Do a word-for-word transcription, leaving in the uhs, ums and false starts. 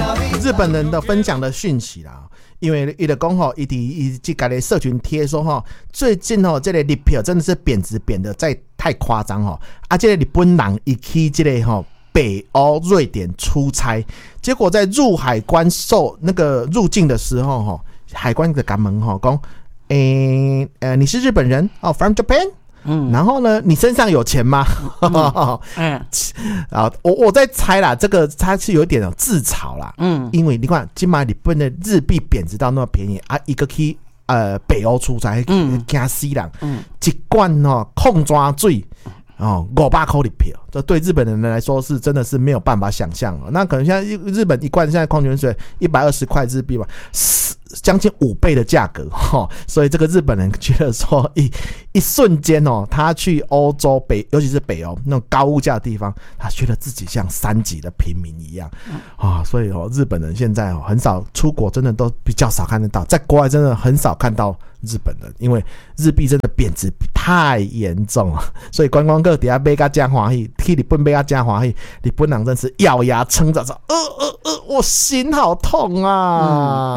日本人的分享的讯息啦，因为伊就讲吼，伊伫伊即家的社群贴说吼，最近吼这个日票真的是贬值贬的再太夸张吼，啊，这个日本人伊去这个吼北欧瑞典出差，结果在入海关受那个入境的时候吼，海关的赶门吼讲，诶、欸、呃你是日本人哦 ，from Japan。嗯，然后呢？你身上有钱吗？嗯，嗯啊，我我在猜啦，这个它是有点自嘲啦。嗯，因为你看，今嘛日本的日币贬值到那么便宜啊，一个去呃北欧出差，嗯，惊死人，嗯，一罐哦控抓水哦五百块的票，这对日本人来说是真的是没有办法想象哦。那可能现在日本一罐现在矿泉水一百二十块日币吧。将近五倍的价格、哦、所以这个日本人觉得说一一瞬间哦，他去欧洲北，尤其是北欧那种高物价的地方，他觉得自己像三级的平民一样啊、哦，所以哦，日本人现在哦很少出国，真的都比较少看得到，在国外真的很少看到日本人，因为日币真的贬值太严重了，所以观光客底下买到这么欢喜，去日本买到这么欢喜，日本人真是咬牙撑着说，呃呃呃，我心好痛啊。